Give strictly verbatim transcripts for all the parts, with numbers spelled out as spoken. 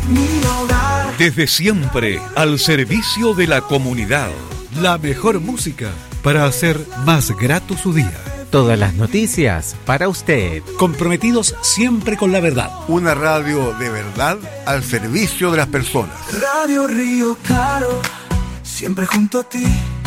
mi hogar. Desde siempre, al servicio de la comunidad. La mejor música para hacer más grato su día. Todas las noticias para usted. Comprometidos siempre con la verdad. Una radio de verdad al servicio de las personas. Radio Río Claro, siempre junto a ti.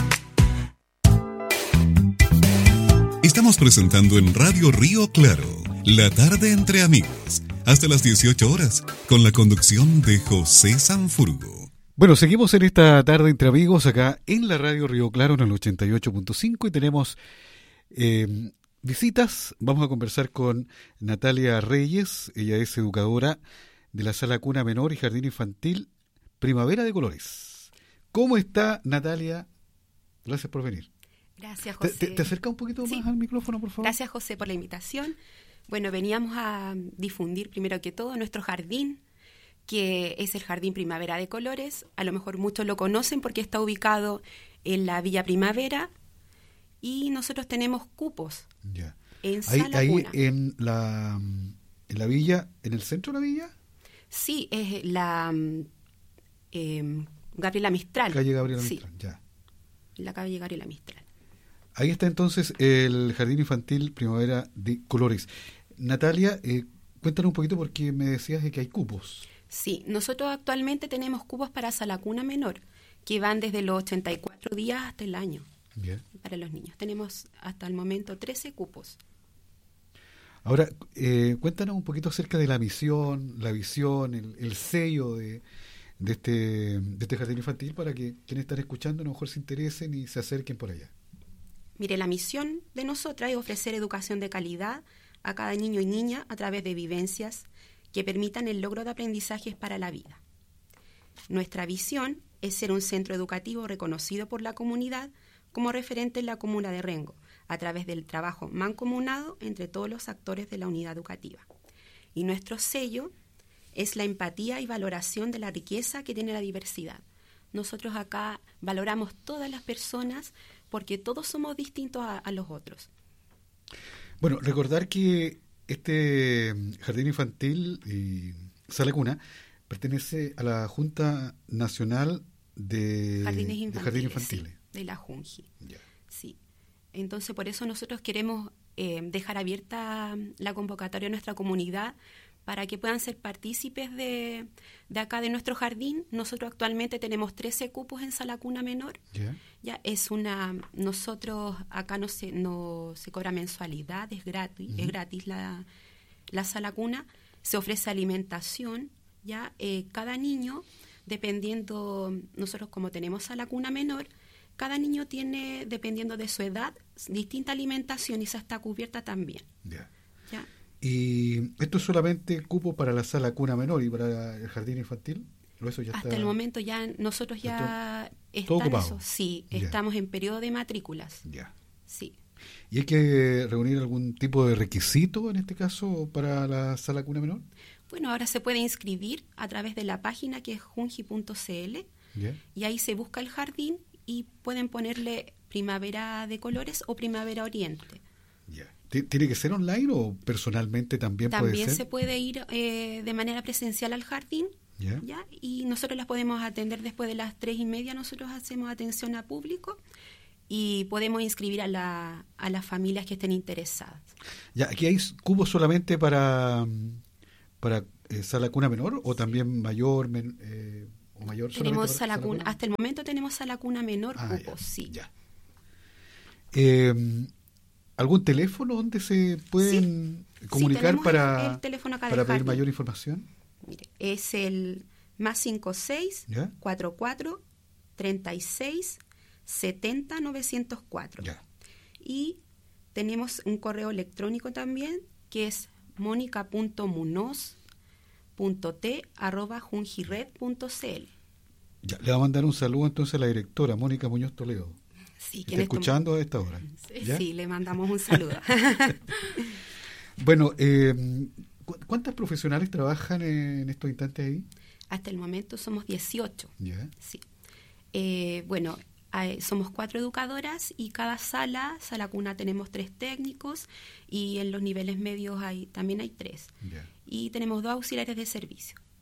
Estamos presentando en Radio Río Claro, La Tarde entre Amigos, hasta las dieciocho horas, con la conducción de José Sanfurgo. Bueno, seguimos en esta tarde entre amigos acá en la Radio Río Claro en el ochenta y ocho punto cinco y tenemos eh, visitas. Vamos a conversar con Natalia Reyes, ella es educadora de la Sala Cuna Menor y Jardín Infantil Primavera de Colores. ¿Cómo está, Natalia? Gracias por venir. Gracias, José. ¿Te, te, te acerca un poquito sí. más al micrófono, por favor? Gracias, José, por la invitación. Bueno, veníamos a difundir primero que todo nuestro jardín, que es el Jardín Primavera de Colores. A lo mejor muchos lo conocen porque está ubicado en la Villa Primavera y nosotros tenemos cupos ya. en ahí, Sala ahí Cuna. en la, en la villa, ¿en el centro de la villa? Sí, es la eh, Gabriela Mistral. Calle Gabriela sí. Mistral, ya. La calle Gabriela Mistral. Ahí está entonces el Jardín Infantil Primavera de Colores. Natalia, eh, cuéntanos un poquito porque me decías de que hay cupos. Sí, nosotros actualmente tenemos cupos para Sala Cuna Menor, que van desde los ochenta y cuatro días hasta el año. Bien. Para los niños. Tenemos hasta el momento trece cupos. Ahora, eh, cuéntanos un poquito acerca de la misión, la visión, el, el sello de, de, este, de este jardín infantil para que quienes están escuchando a lo mejor se interesen y se acerquen por allá. Mire, la misión de nosotras es ofrecer educación de calidad a cada niño y niña a través de vivencias que permitan el logro de aprendizajes para la vida. Nuestra visión es ser un centro educativo reconocido por la comunidad como referente en la comuna de Rengo, a través del trabajo mancomunado entre todos los actores de la unidad educativa. Y nuestro sello es la empatía y valoración de la riqueza que tiene la diversidad. Nosotros acá valoramos todas las personas porque todos somos distintos a, a los otros. Bueno, recordar que este jardín infantil y Sala Cuna pertenece a la Junta Nacional de Jardines Infantiles, de, Jardines Infantiles. Sí, de la Junji. Ya. Sí. Entonces, por eso nosotros queremos eh, dejar abierta la convocatoria a nuestra comunidad para que puedan ser partícipes de, de acá de nuestro jardín. Nosotros actualmente tenemos trece cupos en Sala Cuna Menor. Yeah. Ya es una, nosotros acá no se, no se cobra mensualidad, es gratis, uh-huh. es gratis la, la Sala Cuna. Se ofrece alimentación, ya eh, cada niño, dependiendo, nosotros como tenemos Sala Cuna Menor, cada niño tiene, dependiendo de su edad, distinta alimentación y esa está cubierta también. Yeah. ¿Ya? ¿Y esto es solamente cupo para la Sala Cuna Menor y para el jardín infantil? ¿O eso ya Hasta está, el momento ya nosotros ya todo, están todo eso, sí, yeah. estamos en periodo de matrículas. Yeah. Sí. ¿Y hay que reunir algún tipo de requisito en este caso para la Sala Cuna Menor? Bueno, ahora se puede inscribir a través de la página que es junji punto c l yeah. y ahí se busca el jardín y pueden ponerle Primavera de Colores o Primavera Oriente. Yeah. ¿Tiene que ser online o personalmente también, también puede ser? También se puede ir eh, de manera presencial al jardín, yeah. ¿ya? Y nosotros las podemos atender después de las tres y media, nosotros hacemos atención a público y podemos inscribir a, la, a las familias que estén interesadas. Ya, ¿aquí hay cupos solamente para, para eh, Sala Cuna Menor o también mayor men, eh, o mayor? Tenemos para, sala sala cuna, cuna? hasta el momento tenemos Sala Cuna Menor ah, cupos, ya, sí. Ya. Eh, ¿Algún teléfono donde se pueden sí. comunicar sí, para, el, el teléfono acá para del pedir jardín. mayor información? Mire, es el más cinco seis, cuarenta y cuatro, treinta y seis, setenta, novecientos cuatro. Ya. Y tenemos un correo electrónico también que es mónica punto munoz punto t arroba junjired punto c l. Ya, le va a mandar un saludo entonces a la directora Mónica Muñoz Toledo. Sí, ¿Está escuchando a esta hora? Sí, sí, le mandamos un saludo. Bueno, eh, ¿cuántas profesionales trabajan en estos instantes ahí? Hasta el momento somos dieciocho. Yeah. Sí. Eh, bueno, hay, somos cuatro educadoras y cada sala, sala cuna tenemos tres técnicos y en los niveles medios hay también hay tres. Yeah. Y tenemos dos auxiliares de servicio.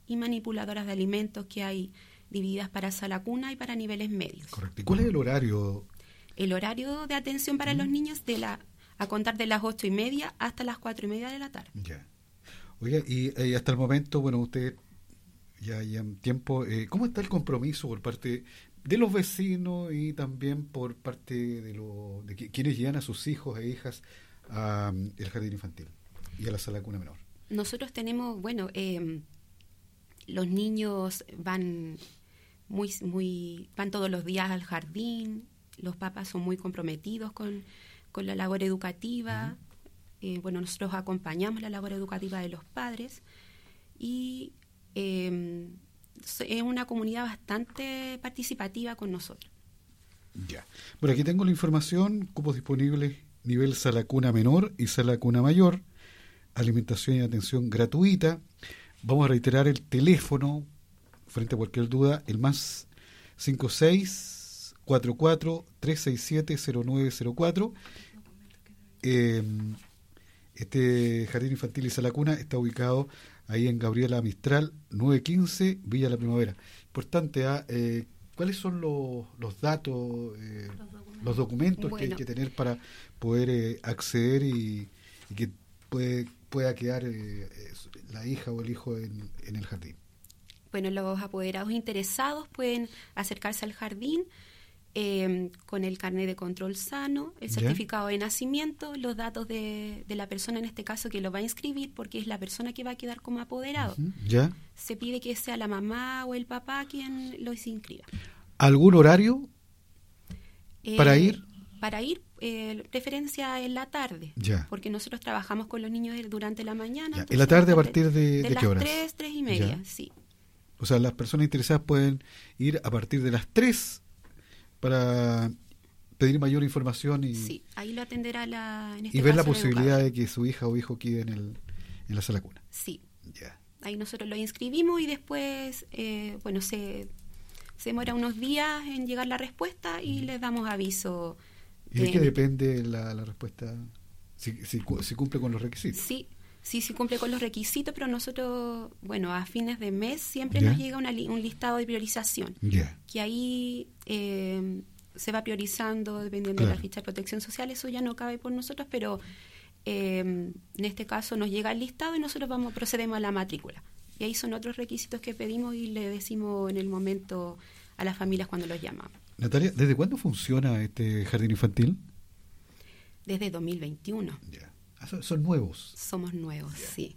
y manipuladoras de alimentos que hay divididas para sala cuna y para niveles medios. Correcto. ¿Y cuál es el horario? El horario de atención para mm. los niños de la a contar de las ocho y media hasta las cuatro y media de la tarde. Ya. Oiga, y, y hasta el momento, bueno, usted ya llevan tiempo, eh, ¿cómo está el compromiso por parte de los vecinos y también por parte de, lo, de que, quienes llevan a sus hijos e hijas al um, jardín infantil y a la sala cuna menor? Nosotros tenemos, bueno, eh, los niños van muy, muy, van todos los días al jardín, los papás son muy comprometidos con, con la labor educativa, uh-huh. eh, bueno, nosotros acompañamos la labor educativa de los padres y eh, es una comunidad bastante participativa con nosotros. Ya. Bueno, aquí tengo la información, cupos disponibles, nivel sala cuna menor y sala cuna mayor, alimentación y atención gratuita. Vamos a reiterar el teléfono, frente a cualquier duda, el más cinco seis cuatro cuatro tres seis siete cero nueve cero cuatro. Eh, este jardín infantil y sala cuna está ubicado ahí en Gabriela Mistral, nueve quince, Villa La Primavera. Importante, ¿eh? Eh, ¿cuáles son los, los datos, eh, los documentos, los documentos bueno. que hay que tener para poder eh, acceder y, y que puede, pueda quedar eh, la hija o el hijo en, en el jardín? Bueno, los apoderados interesados pueden acercarse al jardín eh, con el carnet de control sano, el certificado ¿Ya? de nacimiento, los datos de, de la persona en este caso que lo va a inscribir, porque es la persona que va a quedar como apoderado. Uh-huh. ¿Ya? Se pide que sea la mamá o el papá quien los inscriba. ¿Algún horario eh, para ir? Para ir, eh, preferencia en la tarde, ya. porque nosotros trabajamos con los niños durante la mañana. ¿En la tarde a partir de, de, de qué horas? De las tres, tres y media, ya. sí. O sea, las personas interesadas pueden ir a partir de las tres para pedir mayor información y, sí, ahí lo atenderá la en este y ver la caso, posibilidad de que su hija o hijo quede en, el, en la sala cuna. Sí. Ya. Ahí nosotros lo inscribimos y después, eh, bueno, se, se demora unos días en llegar la respuesta y mm. les damos aviso. ¿Y de qué depende la, la respuesta? Si, si, si cumple con los requisitos. Sí, sí, sí cumple con los requisitos, pero nosotros, bueno, a fines de mes siempre ¿Ya? nos llega una, un listado de priorización. ¿Ya? Que ahí eh, se va priorizando dependiendo claro. de la ficha de protección social. Eso ya no cabe por nosotros, pero eh, en este caso nos llega el listado y nosotros vamos procedemos a la matrícula. Y ahí son otros requisitos que pedimos y le decimos en el momento a las familias cuando los llamamos. Natalia, ¿desde cuándo funciona este jardín infantil? Desde dos mil veintiuno. Ya. Ah, son, son nuevos. Somos nuevos, ya. sí.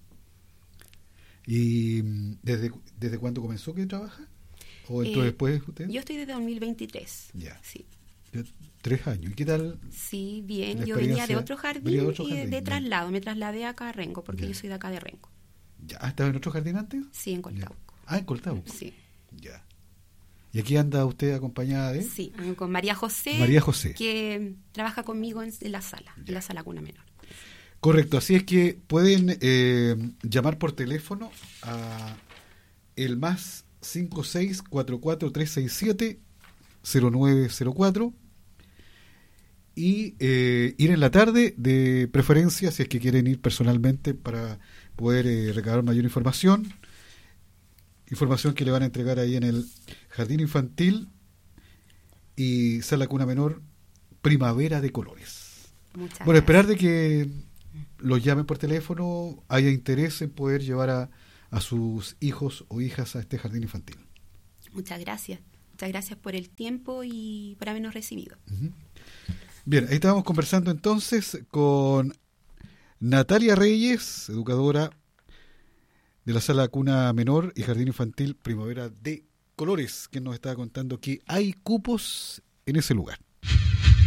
¿Y desde desde cuándo comenzó que trabaja? ¿O entró eh, después usted? Yo estoy desde dos mil veintitrés. Ya. Sí. Tres años. ¿Y qué tal? Sí, bien. Yo venía de otro jardín, de otro jardín y de, de traslado. Me trasladé acá a Rengo, porque ya. yo soy de acá de Rengo. ¿Ya? ¿Estaba en otro jardín antes? Sí, en Coltauco. Ah, en Coltauco. Sí. Ya. ¿Y aquí anda usted acompañada de? Sí, con María José. María José. Que trabaja conmigo en, en la sala, ya. en la sala cuna menor. Correcto, así es que pueden eh, llamar por teléfono a el más cinco seis cuatro cuatro tres seis siete cero nueve cero cuatro y eh, ir en la tarde, de preferencia, si es que quieren ir personalmente para poder eh, recabar mayor información. Información que le van a entregar ahí en el Jardín Infantil y Sala Cuna Menor Primavera de Colores. Muchas bueno, gracias. Esperar de que los llamen por teléfono, haya interés en poder llevar a, a sus hijos o hijas a este jardín infantil. Muchas gracias. Muchas gracias por el tiempo y por habernos recibido. Uh-huh. Bien, ahí estábamos conversando entonces con Natalia Reyes, educadora de la Sala Cuna Menor y Jardín Infantil Primavera de Colores, que nos estaba contando que hay cupos en ese lugar.